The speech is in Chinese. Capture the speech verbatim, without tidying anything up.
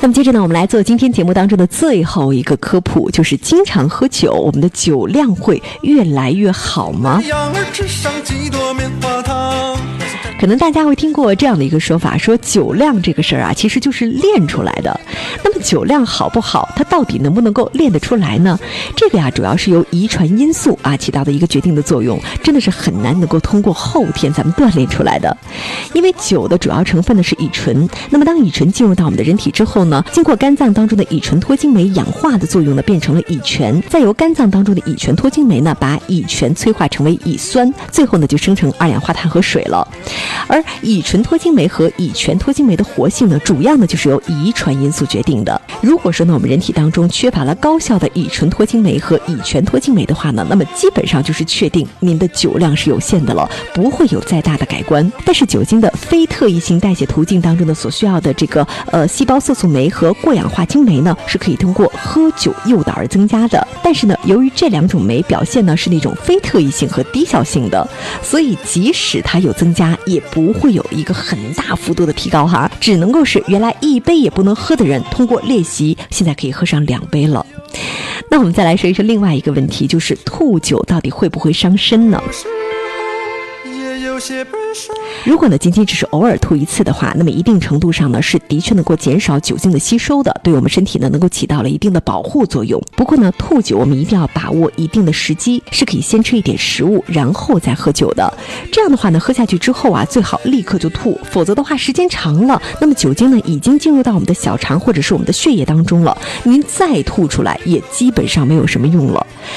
那么接着呢，我们来做今天节目当中的最后一个科普，就是经常喝酒，我们的酒量会越来越好吗？可能大家会听过这样的一个说法，说酒量这个事儿啊，其实就是练出来的。那么酒量好不好，它到底能不能够练得出来呢？这个呀，主要是由遗传因素啊起到的一个决定的作用，真的是很难能够通过后天咱们锻炼出来的。因为酒的主要成分呢是乙醇，那么当乙醇进入到我们的人体之后呢，经过肝脏当中的乙醇脱氢酶氧化的作用呢，变成了乙醛，再由肝脏当中的乙醛脱氢酶呢，把乙醛催化成为乙酸，最后呢就生成二氧化碳和水了。而乙醇脱氢酶和乙醛脱氢酶的活性呢，主要呢就是由遗传因素决定的。如果说呢我们人体当中缺乏了高效的乙醇脱氢酶和乙醛脱氢酶的话呢，那么基本上就是确定您的酒量是有限的了，不会有再大的改观。但是酒精的非特异性代谢途径当中的所需要的这个呃细胞色素酶和过氧化氢酶呢，是可以通过喝酒诱导而增加的。但是呢，由于这两种酶表现呢是那种非特异性和低效性的，所以即使它有增加，也不会有一个很大幅度的提高哈，只能够是原来一杯也不能喝的人，通过练习现在可以喝上两杯了。那我们再来说一说另外一个问题，就是吐酒到底会不会伤身呢？如果呢仅仅只是偶尔吐一次的话，那么一定程度上呢是的确能够减少酒精的吸收的，对我们身体呢能够起到了一定的保护作用。不过呢，吐酒我们一定要把握一定的时机，是可以先吃一点食物然后再喝酒的。这样的话呢，喝下去之后啊，最好立刻就吐，否则的话时间长了，那么酒精呢已经进入到我们的小肠或者是我们的血液当中了，您再吐出来也基本上没有什么用了。